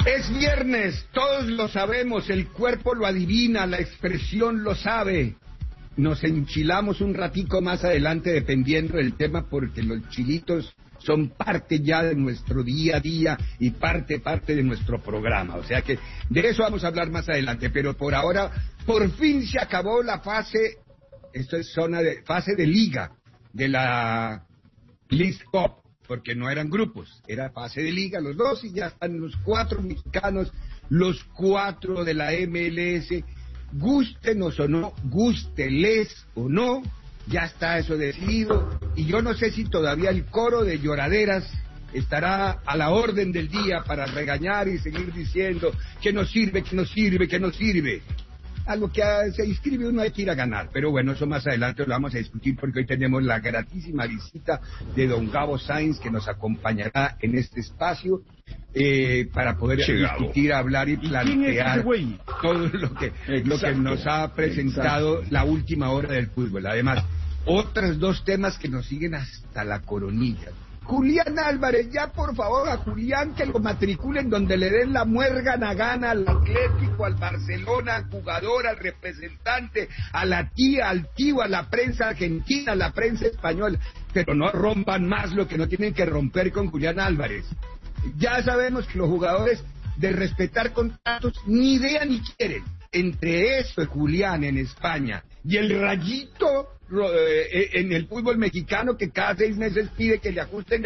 Es viernes, todos lo sabemos, el cuerpo lo adivina, la expresión lo sabe. Nos enchilamos un ratico más adelante dependiendo del tema porque los chilitos son parte ya de nuestro día a día y parte de nuestro programa. O sea que de eso vamos a hablar más adelante, pero por ahora, por fin se acabó la fase, esto es fase de liga de la League Cup, porque no eran grupos, era fase de liga los dos y ya están los 4 mexicanos, los 4 de la MLS, gústenos o no, gústeles o no, ya está eso decidido, y yo no sé si todavía el coro de lloraderas estará a la orden del día para regañar y seguir diciendo que no sirve, que no sirve, que no sirve. A lo que se inscribe uno hay que ir a ganar, pero bueno, eso más adelante lo vamos a discutir porque hoy tenemos la gratísima visita de don Gabo Sainz que nos acompañará en este espacio para poder discutir, hablar y plantear todo lo que nos ha presentado la última hora del fútbol. Además, otros 2 temas que nos siguen hasta la coronilla. Julián Álvarez, ya por favor a Julián que lo matriculen donde le den la muérgana gana al Atlético, al Barcelona, al jugador, al representante, a la tía, al tío, a la prensa argentina, a la prensa española, pero no rompan más lo que no tienen que romper con Julián Álvarez. Ya sabemos que los jugadores de respetar contratos ni idea ni quieren. Entre eso de Julián en España y el Rayito en el fútbol mexicano que cada 6 meses pide que le ajusten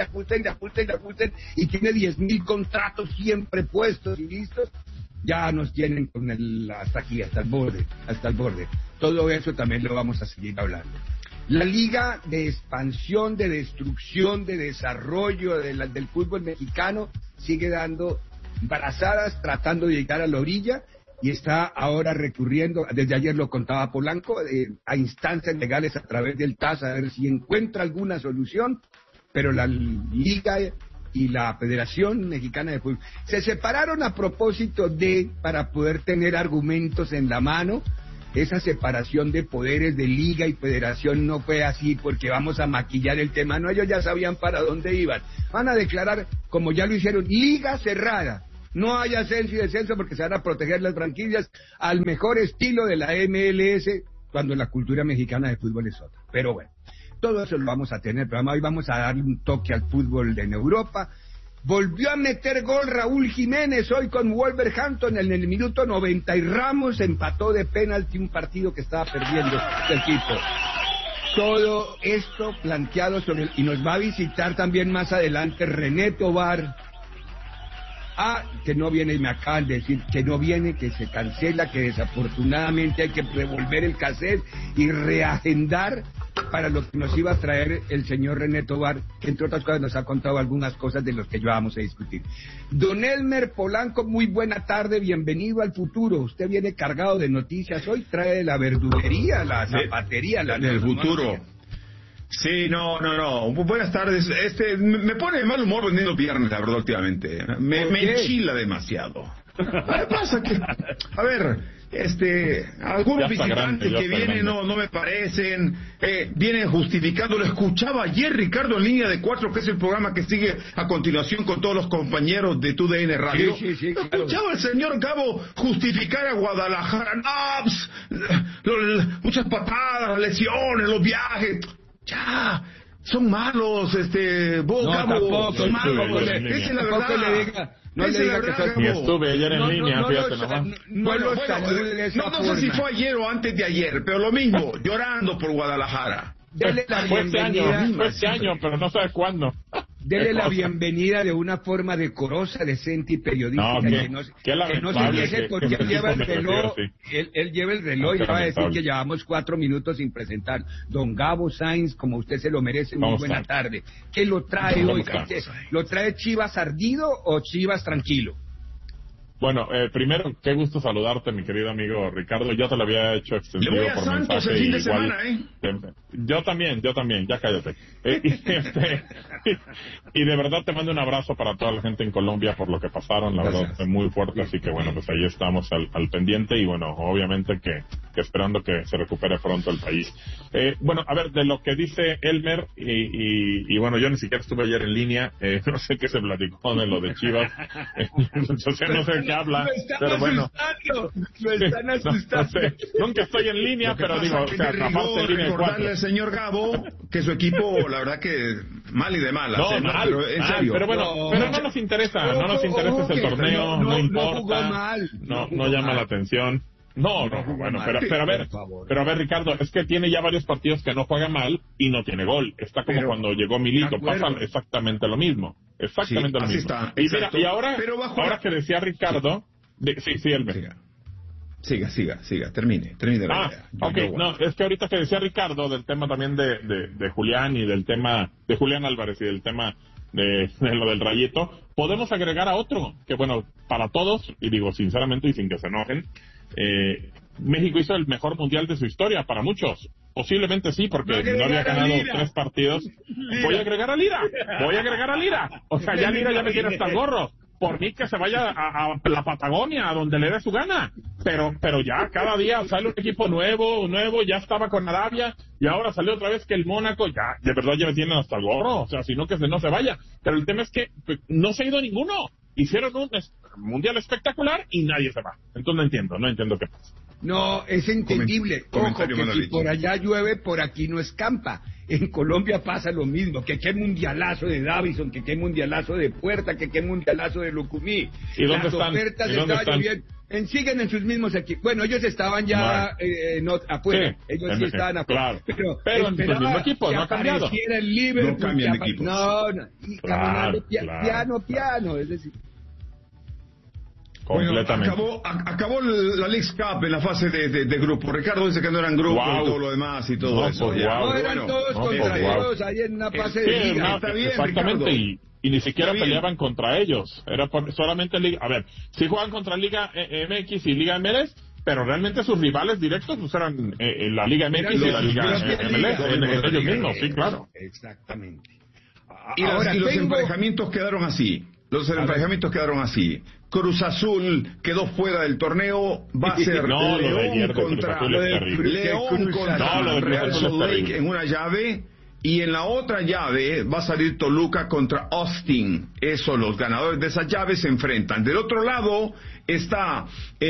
y tiene 10,000 contratos siempre puestos y listos, ya nos tienen con hasta aquí, hasta el borde. Todo eso también lo vamos a seguir hablando. La liga de expansión, de destrucción, de desarrollo del fútbol mexicano sigue dando brazadas tratando de llegar a la orilla y está ahora recurriendo, desde ayer lo contaba Polanco, a instancias legales a través del TAS a ver si encuentra alguna solución, pero la liga y la Federación Mexicana de Fútbol se separaron a propósito para poder tener argumentos en la mano. Esa separación de poderes de liga y federación no fue así porque vamos a maquillar el tema, no, ellos ya sabían para dónde iban. Van a declarar, como ya lo hicieron, liga cerrada. No hay ascenso y descenso porque se van a proteger las franquicias al mejor estilo de la MLS cuando la cultura mexicana de fútbol es otra. Pero bueno, todo eso lo vamos a tener, pero hoy vamos a darle un toque al fútbol en Europa. Volvió a meter gol Raúl Jiménez hoy con Wolverhampton en el minuto 90 y Ramos empató de penalti un partido que estaba perdiendo el equipo. Todo esto planteado y nos va a visitar también más adelante René Tobar. Que no viene y me acaban de decir que no viene, que se cancela, que desafortunadamente hay que revolver el cassette y reagendar para lo que nos iba a traer el señor René Tobar, que entre otras cosas nos ha contado algunas cosas de los que ya vamos a discutir. Don Elmer Polanco, muy buena tarde, bienvenido al futuro. Usted viene cargado de noticias hoy, trae la verdulería, la zapatería, del futuro. Sí, no. Buenas tardes. Me pone de mal humor vendiendo viernes, la verdad, últimamente. Me enchila demasiado. Pasa que, a ver, algunos visitantes que vienen no me parecen, vienen justificando. Lo escuchaba ayer Ricardo en Línea de 4, que es el programa que sigue a continuación con todos los compañeros de TUDN Radio. Sí, claro. Escuchaba al señor Gabo justificar a Guadalajara, muchas patadas, lesiones, los viajes. Ya, son malos, Gabo, son malos. Esa es la verdad. No le diga que soy... estuve ayer en línea, fíjate nomás. No sé si fue ayer o antes de ayer, pero lo mismo, llorando por Guadalajara. Dele la bienvenida. Fue este año, pero no sabes cuándo. Dele la bienvenida de una forma decorosa, decente y periodística. Que no se deje porque él lleva el reloj. Él lleva el reloj y va a decir que llevamos 4 minutos sin presentar. Don Gabo Sainz, como usted se lo merece, muy buena tarde. ¿Qué lo trae hoy? ¿Lo trae Chivas ardido o Chivas tranquilo? Bueno, primero, qué gusto saludarte, mi querido amigo Ricardo. Yo te lo había hecho extensivo Le voy a por Santos mensaje. el fin de igual, semana, Yo también, ya cállate. Y de verdad te mando un abrazo para toda la gente en Colombia por lo que pasaron, la verdad fue muy fuerte, así que bueno, pues ahí estamos al pendiente y bueno, obviamente que esperando que se recupere pronto el país. Bueno, a ver, de lo que dice Elmer, y bueno, yo ni siquiera estuve ayer en línea, no sé qué se platicó de lo de Chivas, entonces no sé de qué habla, pero bueno. Lo están asustando. No sé, nunca estoy en línea, pero digo, o sea, aparte en línea de recordarle al señor Gabo que su equipo, la verdad que mal y de malas, pero en serio. Pero bueno, pero no nos interesa, ese torneo, no importa, no llama la atención. No, bueno, pero a ver, Ricardo, es que tiene ya varios partidos que no juega mal y no tiene gol. Está como cuando llegó Milito, pasa exactamente lo mismo. Exactamente lo mismo. Está, y mira, y ahora que decía Ricardo, sí, Elmer. Siga, termine la idea. Okay, no, es que ahorita que decía Ricardo del tema también de Julián y del tema de Julián Álvarez y del tema de lo del Rayito, podemos agregar a otro, que bueno, para todos, y digo sinceramente y sin que se enojen, México hizo el mejor mundial de su historia, para muchos. Posiblemente sí, porque no había ganado 3 partidos. Voy a agregar a Lira. O sea, ya Lira ya me tiene hasta el gorro. Por mí que se vaya a la Patagonia, a donde le dé su gana. Pero ya cada día sale un equipo nuevo, ya estaba con Arabia, y ahora salió otra vez que el Mónaco, ya, de verdad ya me tienen hasta el gorro, o sea, sino que no se vaya. Pero el tema es que no se ha ido ninguno. Hicieron un mundial espectacular y nadie se va. Entonces no entiendo qué pasa. No, es entendible. Ojo, que si por allá llueve, por aquí no escampa. En Colombia pasa lo mismo, que qué mundialazo de Davison, que qué mundialazo de Puerta, que qué mundialazo de Lucumí. ¿Y dónde Las están? ofertas estaban bien. Siguen en sus mismos equipos. Bueno, ellos estaban ya afuera. Sí, ellos sí estaban afuera. Claro. Pero en sus mismos equipos, no ha cambiado. El Liverpool, no cambian equipos. Y caminando piano, es decir. Completamente. Bueno, acabó la Leagues Cup en la fase de grupo. Ricardo dice que no eran grupos y todo lo demás y todo eso. No eran todos contra todos ahí en una fase de liga. Está bien, exactamente, Ricardo. y ni siquiera peleaban contra ellos. Era solamente Liga. A ver, sí jugaban contra Liga MX y Liga MLS, pero realmente sus rivales directos pues eran la Liga MX y la Liga MLS, ellos mismos, sí, claro. Exactamente. Y los emparejamientos quedaron así. Cruz Azul quedó fuera del torneo, va a ser León contra Real Salt Lake en una llave, y en la otra llave va a salir Toluca contra Austin. Eso, los ganadores de esa llave se enfrentan. Del otro lado está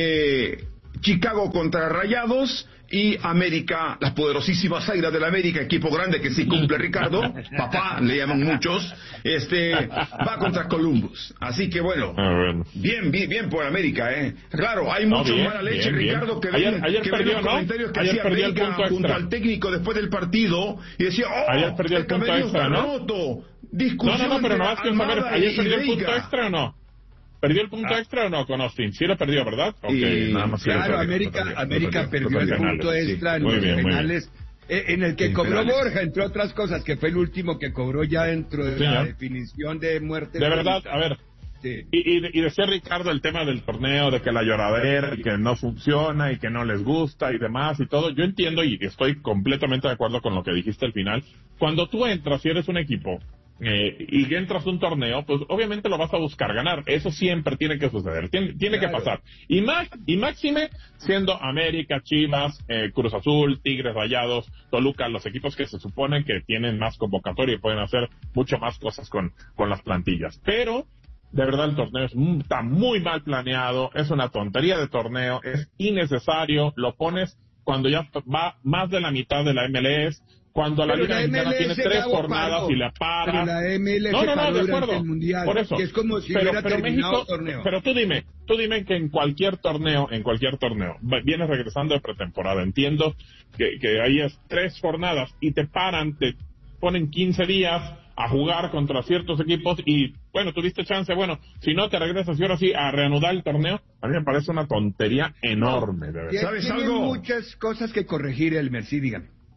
Chicago contra Rayados y América, las poderosísimas Águilas del América, equipo grande que sí cumple Ricardo, papá le llaman muchos, va contra Columbus. Así que bueno, bien por América, Claro, hay mucho mala leche, Ricardo, que ven los comentarios que hacía América junto al técnico después del partido y decía, ayer perdió el punto extra, ¿no? Discusión pero no más que saber, ayer perdió el punto extra o no. ¿Perdió el punto extra o no con Austin? Sí lo perdió, ¿verdad? Nada más claro, América perdió el punto extra en los penales, en el que cobró Borja, entre otras cosas, que fue el último que cobró ya dentro de la definición de muerte. De verdad, a ver. Sí. Y decía Ricardo el tema del torneo, de que la lloradera, y que no funciona, y que no les gusta, y demás, y todo. Yo entiendo y estoy completamente de acuerdo con lo que dijiste al final. Cuando tú entras y eres un equipo, y entras a un torneo, pues obviamente lo vas a buscar ganar. Eso siempre tiene que suceder, tiene que pasar. Y máxime siendo América, Chivas, Cruz Azul, Tigres, Rayados, Toluca, los equipos que se suponen que tienen más convocatoria y pueden hacer mucho más cosas con las plantillas. Pero de verdad el torneo está muy mal planeado, es una tontería de torneo, es innecesario, lo pones cuando ya va más de la mitad de la MLS, cuando la Liga Mexicana tiene 3 jornadas y la para. Pero la MLS de acuerdo. El mundial, por eso. que es como si hubiera terminado México, el torneo. Pero tú dime que en cualquier torneo, vienes regresando de pretemporada, entiendo que ahí es 3 jornadas y te paran, te ponen 15 días a jugar contra ciertos equipos y, bueno, tuviste chance, si no te regresas y ahora sí a reanudar el torneo, a mí me parece una tontería enorme, de verdad. ¿Sabes algo? Tiene muchas cosas que corregir el Mercedes, dígame.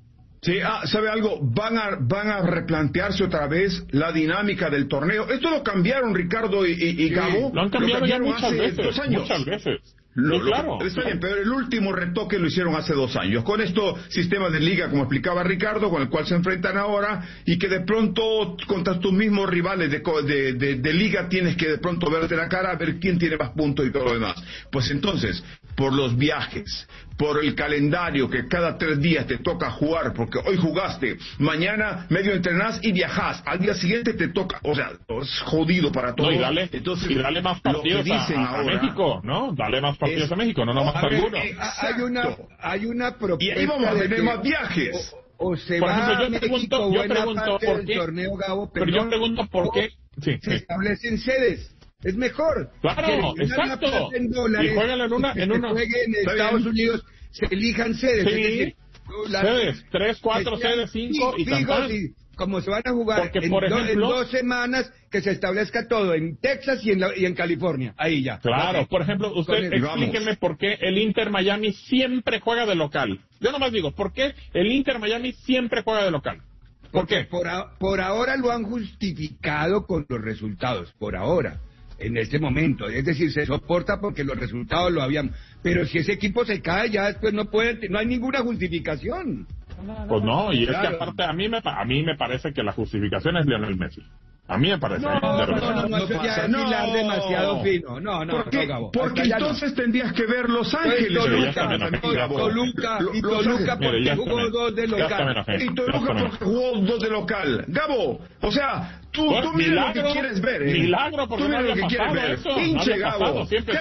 Sí, ¿sabe algo? Van a replantearse otra vez la dinámica del torneo. Esto lo cambiaron Ricardo y Gabo. Lo han cambiado ya muchas veces. 2 años. Muchas veces. Claro. Está bien, pero el último retoque lo hicieron hace 2 años. Con esto, sistema de liga, como explicaba Ricardo, con el cual se enfrentan ahora, y que de pronto, contra tus mismos rivales de liga, tienes que de pronto verte la cara, a ver quién tiene más puntos y todo lo demás. Pues entonces, por los viajes, por el calendario, que cada 3 días te toca jugar, porque hoy jugaste, mañana medio entrenás y viajás, al día siguiente te toca, o sea, es jodido para todos. No, y dale más partidos a México, ¿no? Dale más partidos a México, no nomás alguno. Hay una propuesta. Y ahí vamos a tener más viajes. O se por va ejemplo, a México, yo pregunto por qué torneo, Gabo, pero yo pregunto por qué se establecen sedes. Es mejor. Claro, exacto. Y juegan en una juegue en Estados Unidos, se elijan sedes. Sí, es decir, sedes, 3, 4 sedes, 5 y tantas. Como se van a jugar porque, en 2 semanas, que se establezca todo en Texas y en California. Ahí ya. Claro, por ejemplo, usted explíqueme por qué el Inter Miami siempre juega de local. Yo nomás digo, ¿por qué el Inter Miami siempre juega de local? ¿Por qué? Por ahora lo han justificado con los resultados, por ahora. En este momento, es decir, se soporta porque los resultados lo habían, pero si ese equipo se cae ya después no hay ninguna justificación. Pues no, y es que aparte a mí me parece que la justificación es Lionel Messi. A mí me parece. Eso ya es hilar demasiado fino. No, Gabo. Porque entonces tendrías que ver Los Ángeles. Toluca, porque jugó 2 de local. Y Toluca porque jugó 2 de local. Gabo, o sea, tú mira lo que quieres ver. Milagro, porque no había pasado eso. Pinche Gabo. Siempre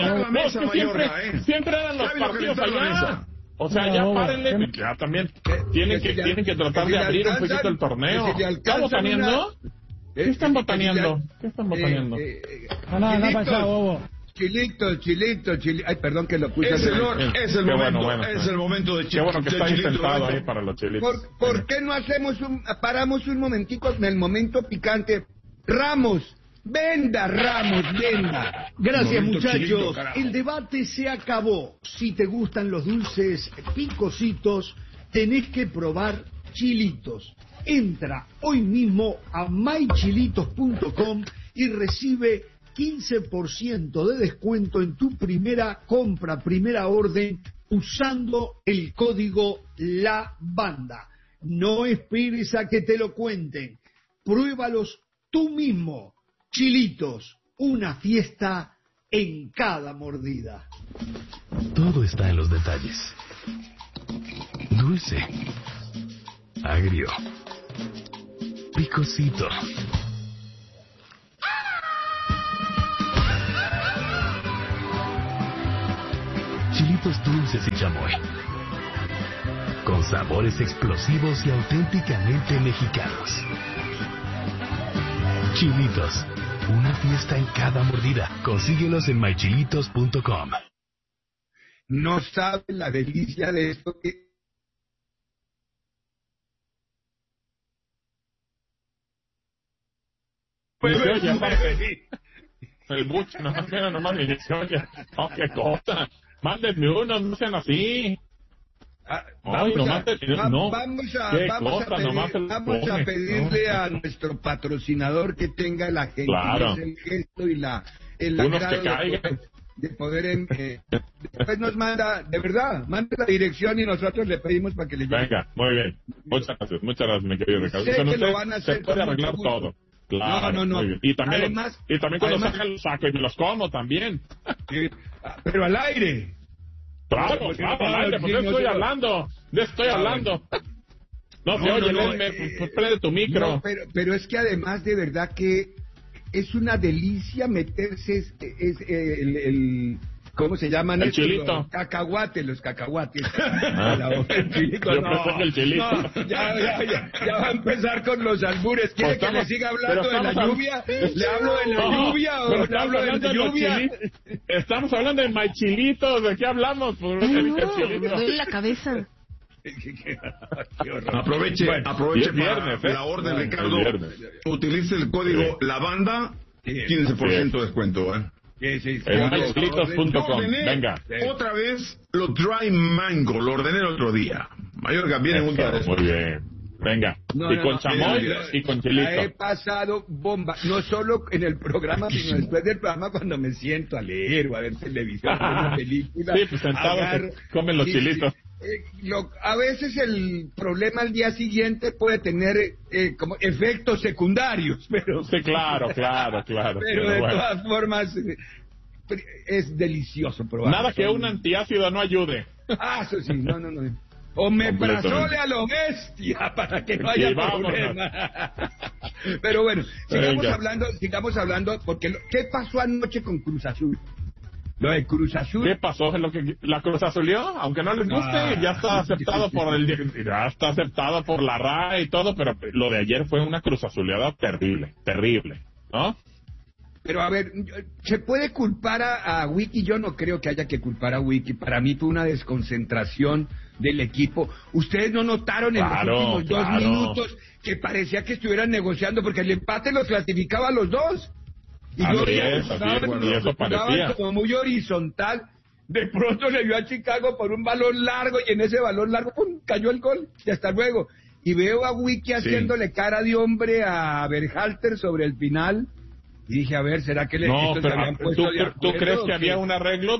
eran los partidos allá. O sea, ya párenle, ya también tienen que tratar de abrir un poquito el torneo. ¿Están botaneando? ¿Qué están botaneando? No pasa, bobo. Chilito. Ay, perdón que lo puse. Es el momento de Qué bueno que está ahí sentado ahí para los chilitos. ¿Por qué no paramos un momentico en el momento picante? Ramos. Venda. Gracias, muchachos. El debate se acabó. Si te gustan los dulces picositos, tenés que probar Chilitos. Entra hoy mismo a mychilitos.com y recibe 15% de descuento en tu primera compra, primera orden, usando el código La Banda. No esperes a que te lo cuenten. Pruébalos tú mismo. Chilitos, una fiesta en cada mordida. Todo está en los detalles. Dulce, agrio, picosito. Chilitos dulces y chamoy, con sabores explosivos y auténticamente mexicanos. Chilitos, una fiesta en cada mordida. Consíguelos en mychilitos.com. No saben la delicia de esto que... El bucho, nomás mi dirección. Oh, qué cosa. Mándenme uno, no sean así. Vamos a pedirle a nuestro patrocinador que tenga la gentileza, el gesto y el agrado de poder después nos manda, de verdad, manda la dirección y nosotros le pedimos para que le lleve. Venga, muy bien. Muchas gracias, mi querido Ricardo. Sé que lo van a hacer, se puede arreglar todo. Claro, no. Y también cuando sacan los saco y me los como también. Pero al aire. Claro, al aire, porque estoy hablando. No se oye, prende tu micro. No, pero es que además de verdad que es una delicia meterse ¿cómo se llaman? El chilito. Los cacahuates. El chilito, el chilito. Ya va a empezar con los albures. ¿Quiere que le siga hablando de la lluvia? ¿Le hablo de la lluvia o le hablo de la lluvia? Estamos hablando de Maichilitos. ¿De qué hablamos? Me duele la cabeza. Aproveche viernes, la orden, Ricardo. Utilice el código La Banda, 15% de descuento, mychilitos.com. Venga. Otra vez los dry mango, lo ordené el otro día. Mayorga viene un día después. Muy bien. Venga, y con chamoy y con chilito. He pasado bomba, no solo en el programa, sino después del programa cuando me siento a leer o a ver televisión, a ver una película. Sí, pues sentado comen los chilitos. A veces el problema al día siguiente puede tener como efectos secundarios, pero... Sí, claro. Pero de todas formas, es delicioso probar. Nada que un antiácido no ayude. Eso sí, no. Omeprazole a lo bestia para que no haya problema. Pero bueno, sigamos hablando, porque ¿qué pasó anoche con Cruz Azul? Lo de Cruz Azul. ¿Qué pasó? La Cruz Azulió, aunque no les guste, ya está aceptado por la RAE y todo, pero lo de ayer fue una Cruz Azuleada terrible, ¿no? Pero a ver, ¿se puede culpar a Wiki? Yo no creo que haya que culpar a Wiki. Para mí fue una desconcentración del equipo. ¿Ustedes no notaron en los últimos 2 minutos que parecía que estuvieran negociando? Porque el empate los clasificaba a los dos. Y eso parecía como muy horizontal. De pronto le dio a Chicago por un balón largo y en ese balón largo ¡pum!, cayó el gol. Y hasta luego. Y veo a Wiki haciéndole cara de hombre a Berhalter sobre el final. Y dije, a ver, ¿será que se habían puesto de acuerdo? ¿Tú crees que había un arreglo?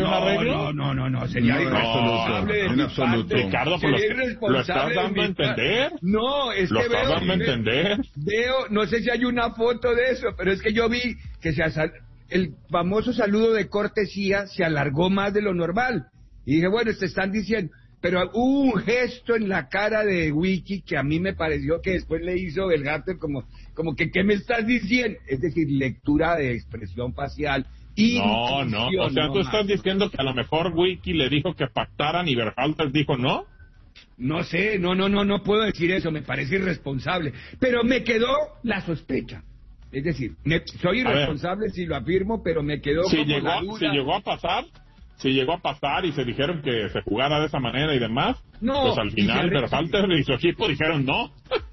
No, sería irresponsable. En absoluto. Ricardo, ¿lo estás dando a entender? No, es ¿Lo que estás dando a entender? Veo, no sé si hay una foto de eso, pero es que yo vi que el famoso saludo de cortesía se alargó más de lo normal. Y dije, bueno, te están diciendo... Pero hubo un gesto en la cara de Wiki que a mí me pareció que después le hizo Berhalter como que ¿qué me estás diciendo? Es decir, lectura de expresión facial. No, o sea, tú estás diciendo que a lo mejor Wiki le dijo que pactaran y Berhalter dijo no. No sé, no puedo decir eso, me parece irresponsable. Pero me quedó la sospecha. Es decir, soy irresponsable si lo afirmo, pero me quedó como la duda. Si llegó a pasar y se dijeron que se jugara de esa manera y demás, pues al final Berhalter y su equipo dijeron no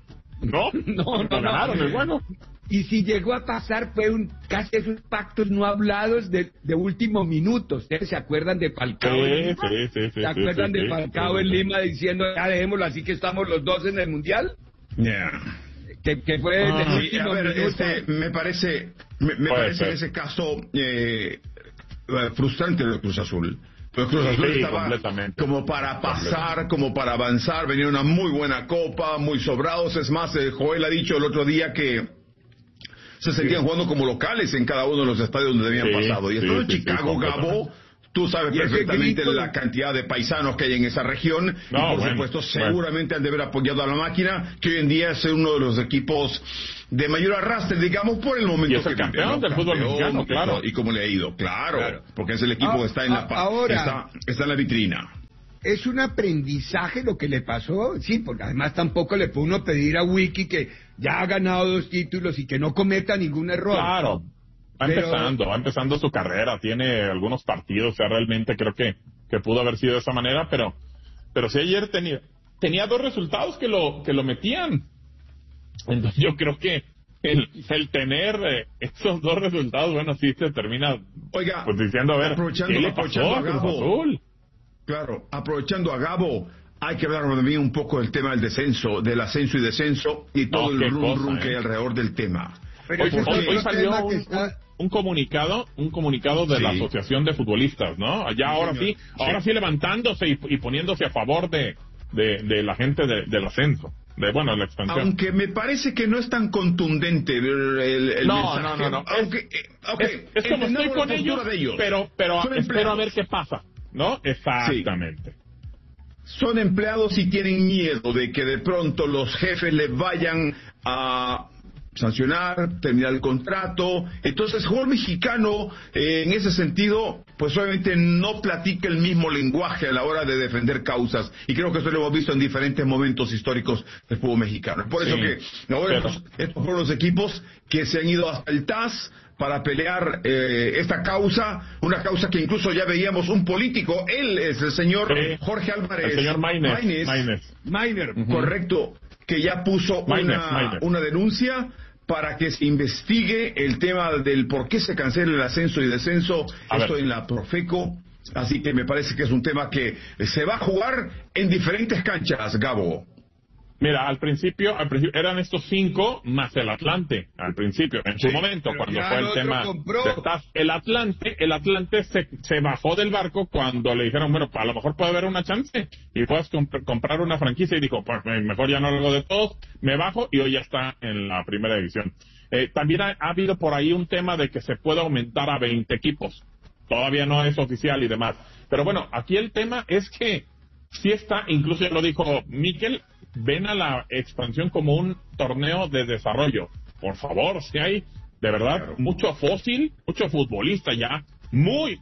ganaron el juego. Y si llegó a pasar fue casi esos pactos no hablados de último minuto. ¿Ustedes se acuerdan de Falcao en Lima? Sí. ¿Se acuerdan de Falcao en Lima diciendo ya dejémoslo así que estamos los dos en el Mundial? Que fue el último minuto. Me parece en ese caso frustrante de Cruz Azul. Pero Cruz Azul estaba como para pasar, como para avanzar, venía una muy buena copa, muy sobrados. Es más, Joel ha dicho el otro día que se sentían jugando como locales en cada uno de los estadios donde habían pasado. Y esto en Chicago, Gabo, tú sabes perfectamente la cantidad de paisanos que hay en esa región. Y por supuesto, seguramente han de haber apoyado a la máquina, que hoy en día es uno de los equipos de mayor arrastre, digamos, por el momento. Y es el campeón del fútbol mexicano, claro. Y cómo le ha ido, claro. Porque es el equipo que está en está en la vitrina. ¿Es un aprendizaje lo que le pasó? Sí, porque además tampoco le puede uno pedir a Wiki que ya ha ganado 2 títulos y que no cometa ningún error. Claro. Va empezando su carrera, tiene algunos partidos, o sea, realmente creo que pudo haber sido de esa manera, pero sí ayer tenía 2 resultados que lo metían. Entonces yo creo que el tener esos 2 resultados, bueno, sí se termina pues diciendo, a ver, ¿qué le pasó a Cruz Azul? Claro, aprovechando a Gabo, hay que hablar también un poco del tema del descenso, del ascenso y descenso, y todo el rum que hay alrededor del tema. Pero hoy salió un comunicado de la Asociación de Futbolistas, ¿no? Ahora sí levantándose y poniéndose a favor de la gente del ascenso, la expansión. Aunque me parece que no es tan contundente el mensaje. No. Es como estoy con ellos, pero espero a ver qué pasa, ¿no? Exactamente. Sí. Son empleados y tienen miedo de que de pronto los jefes les vayan a sancionar, terminar el contrato. Entonces el jugador mexicano en ese sentido pues obviamente no platica el mismo lenguaje a la hora de defender causas, y creo que eso lo hemos visto en diferentes momentos históricos del fútbol mexicano. Por eso que ahora estos fueron los equipos que se han ido hasta el TAS para pelear esta causa, una causa que incluso ya veíamos un político, él es el señor Jorge Álvarez, el señor Maynez, correcto, que ya puso una denuncia para que se investigue el tema del por qué se cancela el ascenso y descenso, esto en la Profeco, Así que me parece que es un tema que se va a jugar en diferentes canchas, Gabo. Mira, al principio eran estos 5 más el Atlante, al principio, en su momento, cuando fue el tema de TAS. El Atlante se bajó del barco cuando le dijeron, bueno, a lo mejor puede haber una chance y puedes comprar una franquicia, y dijo, pues mejor ya no lo hago de todos, me bajo, y hoy ya está en la primera división. También ha habido por ahí un tema de que se puede aumentar a 20 equipos. Todavía no es oficial y demás. Pero bueno, aquí el tema es que sí está, incluso ya lo dijo Mikel, ven a la expansión como un torneo de desarrollo. Por favor, si hay de verdad mucho fósil, mucho futbolista ya muy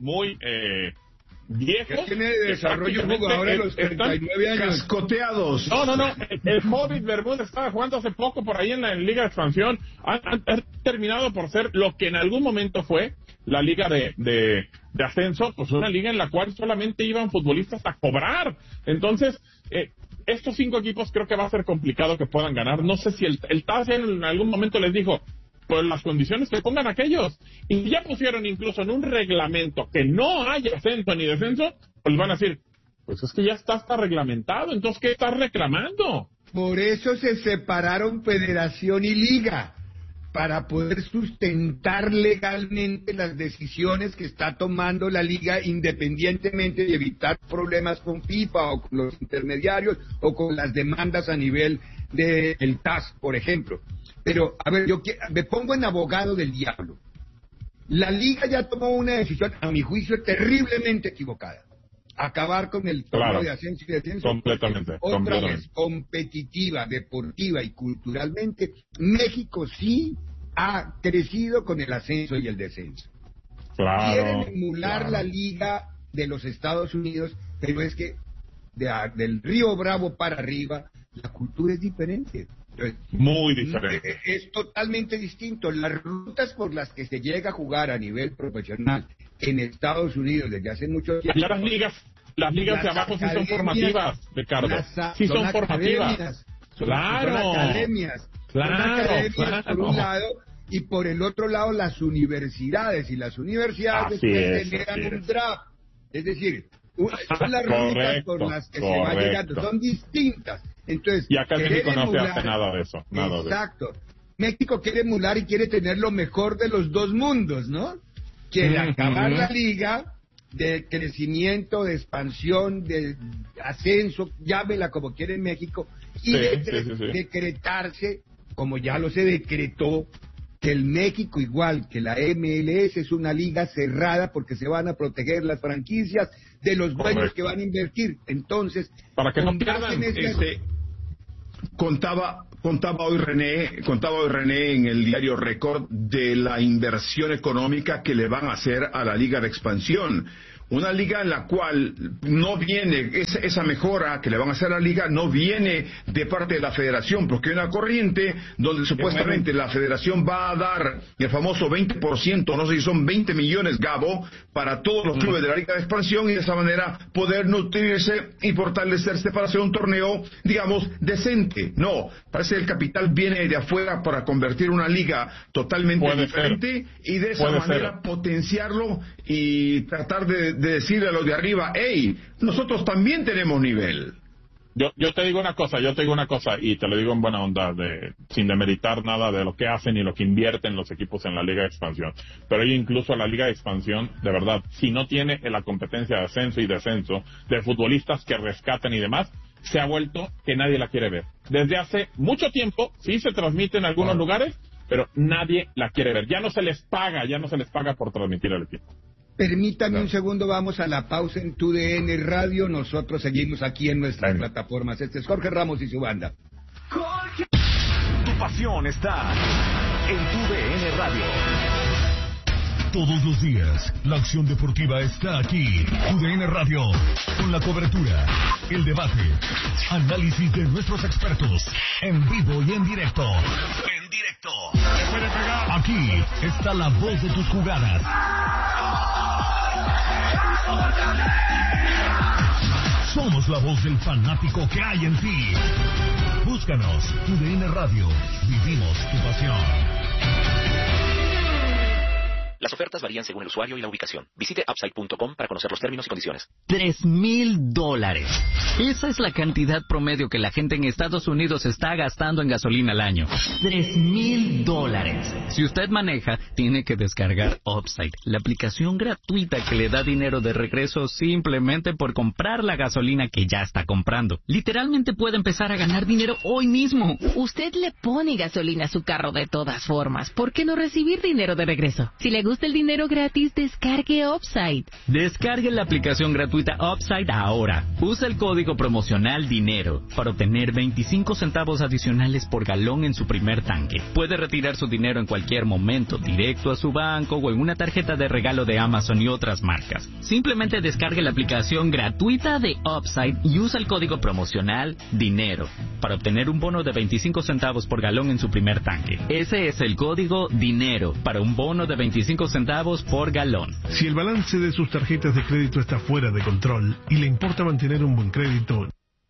viejos. ¿Qué tiene de desarrollo jugadores a los 39 años? Cascoteados. No. El Hobbit Bermúdez estaba jugando hace poco por ahí en la Liga de Expansión. Han terminado por ser lo que en algún momento fue la Liga de Ascenso, pues una liga en la cual solamente iban futbolistas a cobrar. Entonces, estos 5 equipos creo que va a ser complicado que puedan ganar. No sé si el TAS en algún momento les dijo, pues las condiciones que pongan aquellos, y ya pusieron incluso en un reglamento que no haya ascenso ni descenso, pues van a decir, pues es que ya está reglamentado, entonces ¿qué estás reclamando? Por eso se separaron federación y liga, para poder sustentar legalmente las decisiones que está tomando la liga, independientemente de evitar problemas con FIFA o con los intermediarios o con las demandas a nivel del TAS, por ejemplo. Pero, a ver, yo me pongo en abogado del diablo. La liga ya tomó una decisión, a mi juicio, terriblemente equivocada. Acabar con el torneo de ascenso y descenso. Completamente. Otra vez, competitiva, deportiva y culturalmente, México sí ha crecido con el ascenso y el descenso. Quieren emular la liga de los Estados Unidos, pero es que del Río Bravo para arriba, la cultura es diferente. Entonces, muy diferente. Es totalmente distinto. Las rutas por las que se llega a jugar a nivel profesional en Estados Unidos desde hace mucho tiempo. Las ligas de abajo sí son formativas, Ricardo. Sí son formativas. Claro. Son academias. Claro. Por un lado, y por el otro lado las universidades. Y las universidades generan un draft. Es decir, son las rutas por las que se va llegando. Son distintas. Entonces, y acá México no se hace nada de eso. Exacto. México quiere emular y quiere tener lo mejor de los dos mundos, ¿no? Quiere acabar la liga de crecimiento, de expansión, de ascenso, llámela como quiere en México, y decretarse, como ya lo se decretó, que el México, igual que la MLS, es una liga cerrada porque se van a proteger las franquicias de los dueños que van a invertir. Entonces, para que no pierdan, contaba hoy René en el diario Record de la inversión económica que le van a hacer a la Liga de Expansión. Una liga en la cual no viene, esa mejora que le van a hacer a la liga no viene de parte de la federación, porque hay una corriente donde supuestamente la federación va a dar el famoso 20%, no sé si son 20 millones, Gabo, para todos los clubes de la Liga de Expansión, y de esa manera poder nutrirse y fortalecerse para hacer un torneo, digamos, decente. No, parece que el capital viene de afuera para convertir una liga totalmente diferente y de esa manera potenciarlo y tratar de decirle a los de arriba, hey, nosotros también tenemos nivel. Yo te digo una cosa, y te lo digo en buena onda, sin demeritar nada de lo que hacen y lo que invierten los equipos en la Liga de Expansión. Pero incluso la Liga de Expansión, de verdad, si no tiene la competencia de ascenso y descenso, de futbolistas que rescaten y demás, se ha vuelto que nadie la quiere ver. Desde hace mucho tiempo, sí se transmite en algunos lugares, pero nadie la quiere ver. Ya no se les paga por transmitir al equipo. Permítame un segundo, vamos a la pausa en TUDN Radio. Nosotros seguimos aquí en nuestras plataformas. Este es Jorge Ramos y su banda. Tu pasión está en TUDN Radio. Todos los días, la acción deportiva está aquí. TUDN Radio, con la cobertura, el debate, análisis de nuestros expertos, en vivo y en directo. Aquí está la voz de tus jugadas. Somos la voz del fanático que hay en ti. Búscanos, TUDN Radio. Vivimos tu pasión. Las ofertas varían según el usuario y la ubicación. Visite upside.com para conocer los términos y condiciones. $3,000. Esa es la cantidad promedio que la gente en Estados Unidos está gastando en gasolina al año. $3,000. Si usted maneja, tiene que descargar Upside, la aplicación gratuita que le da dinero de regreso simplemente por comprar la gasolina que ya está comprando. Literalmente puede empezar a ganar dinero hoy mismo. Usted le pone gasolina a su carro de todas formas. ¿Por qué no recibir dinero de regreso? Si le gusta el dinero gratis, descargue Upside. Descargue la aplicación gratuita Upside ahora. Usa el código promocional DINERO para obtener 25 centavos adicionales por galón en su primer tanque. Puede retirar su dinero en cualquier momento, directo a su banco o en una tarjeta de regalo de Amazon y otras marcas. Simplemente descargue la aplicación gratuita de Upside y usa el código promocional DINERO para obtener un bono de 25 centavos por galón en su primer tanque. Ese es el código DINERO para un bono de 25 centavos por galón. Si el balance de sus tarjetas de crédito está fuera de control y le importa mantener un buen crédito,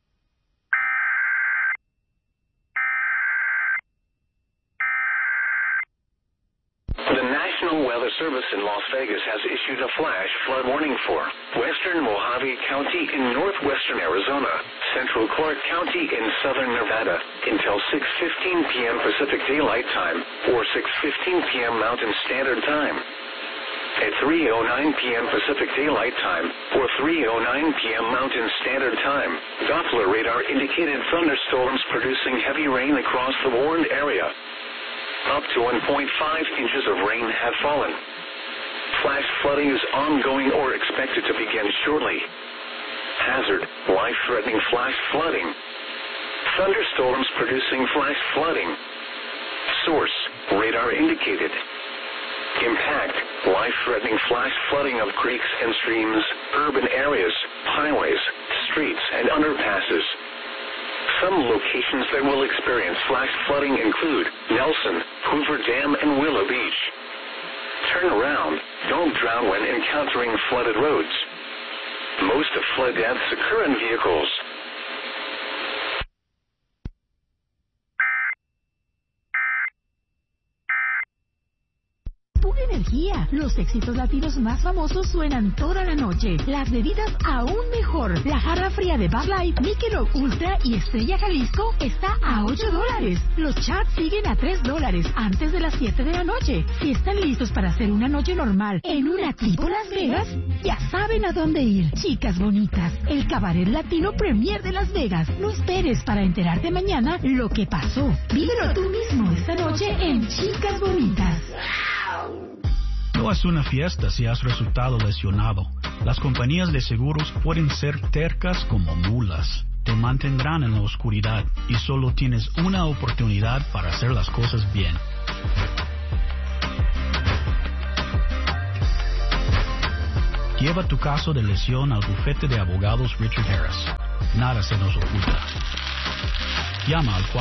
The National Weather Service in Las Vegas has issued a flash flood warning for western Mojave County in northwestern Arizona, central Clark County in southern Nevada until 6:15 p.m. Pacific Daylight Time or 6:15 p.m. Mountain Standard Time. At 3:09 p.m. Pacific Daylight Time or 3:09 p.m. Mountain Standard Time, Doppler radar indicated thunderstorms producing heavy rain across the warned area. Up to 1.5 inches of rain have fallen. Flash flooding is ongoing or expected to begin shortly. Hazard, life-threatening flash flooding. Thunderstorms producing flash flooding. Source, radar indicated. Impact, life-threatening flash flooding of creeks and streams, urban areas, highways, streets, and underpasses. Some locations that will experience flash flooding include Nelson, Hoover Dam, and Willow Beach. Turn around. Don't drown when encountering flooded roads. Most of flood deaths occur in vehicles. Pura energía. Los éxitos latinos más famosos suenan toda la noche. Las bebidas aún mejor. La jarra fría de Bud Light, Michelob Ultra y Estrella Jalisco está a $8. Los chats siguen a $3 antes de las 7 de la noche. Si están listos para hacer una noche normal en una tipo Las Vegas, ya saben a dónde ir. Chicas bonitas, el cabaret latino premier de Las Vegas. No esperes para enterarte mañana lo que pasó. Vívelo tú mismo esta noche en Chicas Bonitas. No es una fiesta si has resultado lesionado. Las compañías de seguros pueden ser tercas como mulas. Te mantendrán en la oscuridad y solo tienes una oportunidad para hacer las cosas bien. Lleva tu caso de lesión al bufete de abogados Richard Harris. Nada se nos oculta. Llama al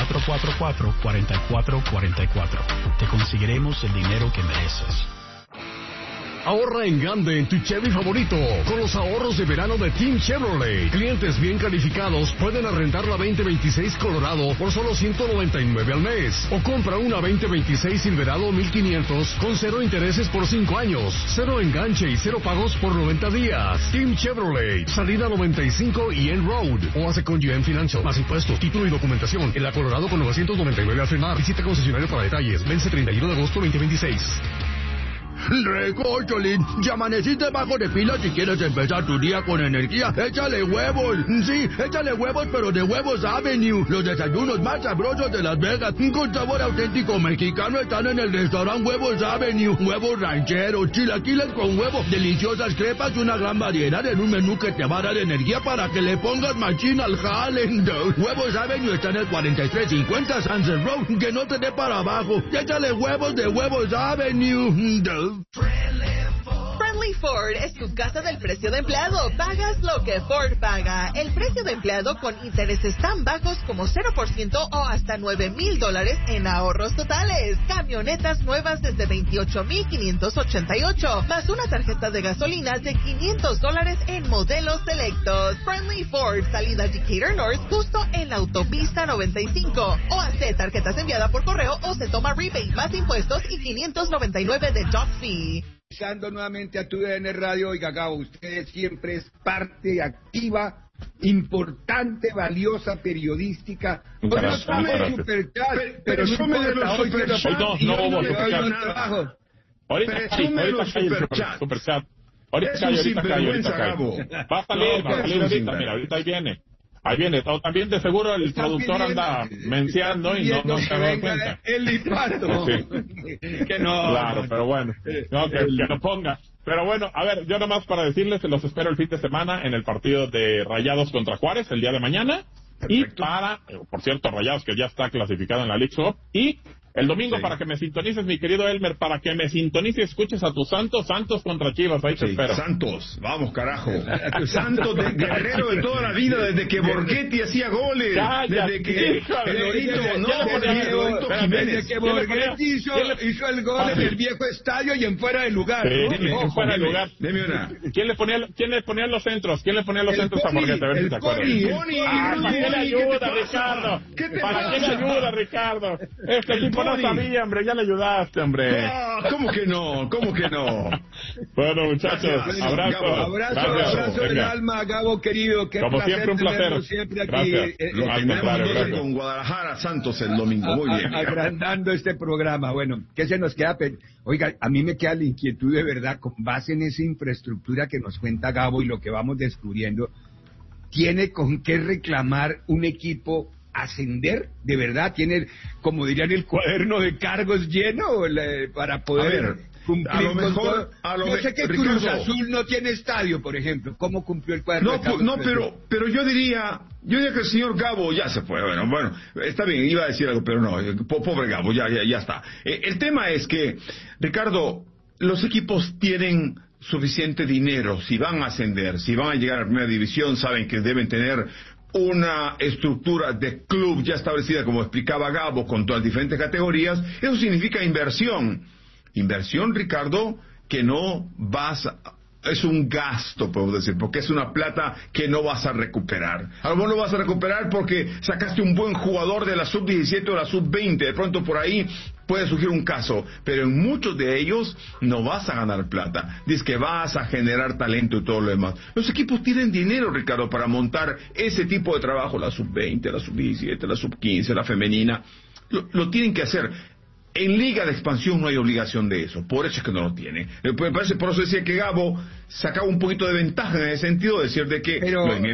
444-4444. Te conseguiremos el dinero que mereces. Ahorra en grande en tu Chevy favorito con los ahorros de verano de Team Chevrolet. Clientes bien calificados pueden arrendar la 2026 Colorado por solo $199 al mes. O compra una 2026 Silverado 1500 con 0 intereses por 5 años, 0 enganche y 0 pagos por 90 días. Team Chevrolet, salida 95 y End Road. O hace con GM Financial. Más impuestos, título y documentación. En la Colorado con 999 al frenar. Visita concesionario para detalles. Vence 31 de agosto 2026. Recócholín, ya amaneciste bajo de pila. Si quieres empezar tu día con energía, échale huevos. Sí, échale huevos, pero de Huevos Avenue. Los desayunos más sabrosos de Las Vegas, con sabor auténtico mexicano, están en el restaurante Huevos Avenue. Huevos rancheros, chilaquiles con huevo, deliciosas crepas, una gran variedad en un menú que te va a dar energía para que le pongas machín al jale. Huevos Avenue está en el 4350 Sunset Road, que no te dé para abajo. Échale huevos de Huevos Avenue. Friendly Ford es tu casa del precio de empleado. Pagas lo que Ford paga. El precio de empleado con intereses tan bajos como 0% o hasta $9,000 en ahorros totales. Camionetas nuevas desde $28,588, más una tarjeta de gasolina de $500 en modelos selectos. Friendly Ford, salida Decatur North, justo en la autopista 95. O hace tarjetas enviadas por correo o se toma rebate más impuestos y $599 de dock fee. Regresando nuevamente a TUDN Radio, oiga, Gabo, usted siempre es parte activa, importante, valiosa, periodística. Pero no me superchat, pero no de los superchats. No hubo superchat. Ahorita cae el superchat. Ahorita cae. Va a salir ahorita, mira, ahorita ahí viene, también de seguro el productor anda menciando y no se da cuenta. El impacto. Que no. Claro, pero bueno, no, que lo ponga. Pero bueno, a ver, yo nomás para decirles, los espero el fin de semana en el partido de Rayados contra Juárez, el día de mañana. Perfecto. Y por cierto, Rayados que ya está clasificado en la League Cup. Y el domingo para que me sintonices, mi querido Elmer, para que me sintonices y escuches a tus Santos contra Chivas, ahí te espero. Santos, vamos carajo. Santos de guerrero de toda la vida, desde que Borghetti hacía goles, desde que el Lorito Jiménez, desde que Borghetti hizo el gol en el viejo estadio y en fuera de lugar. En fuera de lugar. Deme una. ¿Quién le ponía los centros? ¿Quién le ponía los centros a Borghetti? A ver si te acuerdas. ¿Para qué le ayuda, Ricardo? ¿Para qué le ayuda, Ricardo? Este tipo no sabía, hombre, ya le ayudaste, hombre. ¿Cómo que no? Bueno, muchachos, abrazo del alma, Gabo querido. Qué como placer siempre, un placer. Siempre aquí. Gracias. Con Guadalajara Santos el domingo. Muy bien. Agrandando este programa. Bueno, ¿qué se nos queda? Oiga, a mí me queda la inquietud de verdad, con base en esa infraestructura que nos cuenta Gabo y lo que vamos descubriendo, ¿tiene con qué reclamar un equipo ascender? ¿De verdad tiene, como dirían, el cuaderno de cargos lleno para poder cumplir? A lo mejor, yo sé que Ricardo, Cruz Azul no tiene estadio, por ejemplo. ¿Cómo cumplió el cuaderno de cargos? No, pero yo diría que el señor Gabo ya se fue. Bueno, está bien, iba a decir algo, pero no, pobre Gabo, ya está. El tema es que, Ricardo, los equipos tienen suficiente dinero. Si van a ascender, si van a llegar a la primera división, saben que deben tener una estructura de club ya establecida, como explicaba Gabo, con todas las diferentes categorías. Eso significa inversión, Ricardo, que no vas a... Es un gasto, podemos decir, porque es una plata que no vas a recuperar. A lo mejor no vas a recuperar porque sacaste un buen jugador de la sub-17 o la sub-20, de pronto por ahí puede surgir un caso, pero en muchos de ellos no vas a ganar plata. Dices que vas a generar talento y todo lo demás. Los equipos tienen dinero, Ricardo, para montar ese tipo de trabajo, la sub-20, la sub-17, la sub-15, la femenina. Lo tienen que hacer. En Liga de Expansión no hay obligación de eso, por eso es que no lo tiene. Por eso decía que Gabo sacaba un poquito de ventaja en ese sentido, decir de que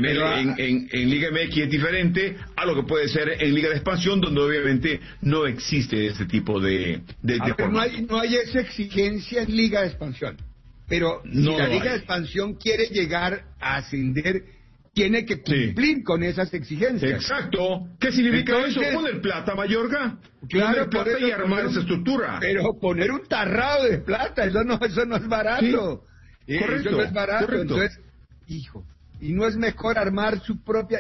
en Liga MX es diferente a lo que puede ser en Liga de Expansión, donde obviamente no existe ese tipo de no hay esa exigencia en Liga de Expansión, pero si la Liga de Expansión quiere llegar a ascender, tiene que cumplir con esas exigencias. Exacto. ¿Qué significa eso? Poner plata, Mayorga. Claro, poner plata y armar esa estructura. Pero poner un tarrado de plata, eso no es barato. Sí. Correcto, eso no es barato. correcto. Entonces, y no es mejor armar su propia...